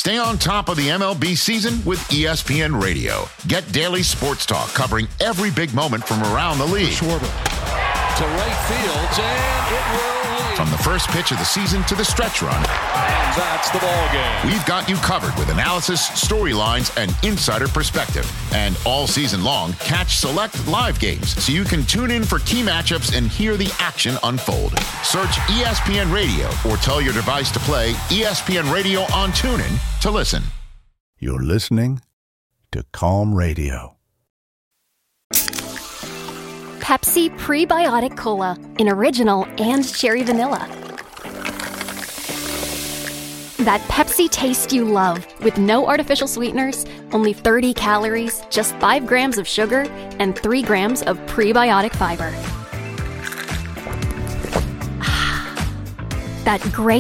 Stay on top of the MLB season with ESPN Radio. Get daily sports talk covering every big moment from around the league. Schwarber to right field, and it will leave. From the first pitch of the season to the stretch run. And that's the ball game. We've got you covered with analysis, storylines, and insider perspective. And all season long, catch select live games so you can tune in for key matchups and hear the action unfold. Search ESPN Radio or tell your device to play ESPN Radio on TuneIn to listen. You're listening to Calm Radio. Pepsi Prebiotic Cola in original and cherry vanilla. That Pepsi taste you love with no artificial sweeteners, only 30 calories, just 5 grams of sugar, and 3 grams of prebiotic fiber. That great